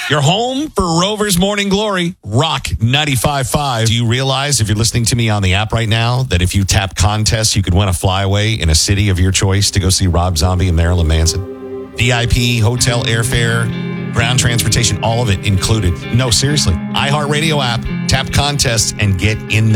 Your home for Rover's Morning Glory, Rock 95.5. Do you realize, if you're listening to me on the app right now, that if you tap contests, you could win a flyaway in a city of your choice to go see Rob Zombie and Marilyn Manson? VIP, hotel, airfare, ground transportation, all of it included. No, seriously. iHeartRadio app, tap contests, and get in there.